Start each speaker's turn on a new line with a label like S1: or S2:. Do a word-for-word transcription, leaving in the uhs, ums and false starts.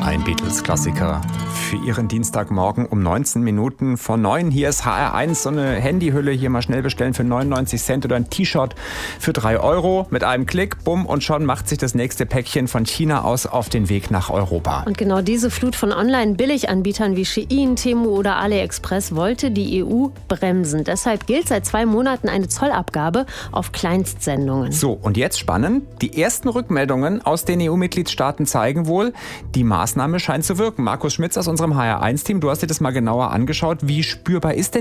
S1: Ein Beatles-Klassiker für Ihren Dienstagmorgen um neunzehn Minuten vor neun. Hier ist H R eins, so eine Handyhülle hier mal schnell bestellen für neunundneunzig Cent oder ein T-Shirt für drei Euro. Mit einem Klick, bumm, und schon macht sich das nächste Päckchen von China aus auf den Weg nach Europa.
S2: Und genau diese Flut von Online-Billiganbietern wie Shein, Temu oder AliExpress wollte die E U bremsen. Deshalb gilt seit zwei Monaten eine Zollabgabe auf Kleinstsendungen.
S1: So, und jetzt spannend. Die ersten Rückmeldungen aus den E U-Mitgliedstaaten zeigen wohl, die Maßnahme scheint zu wirken. Markus Schmitz aus unserem H R eins Team, du hast dir das mal genauer angeschaut. Wie spürbar ist denn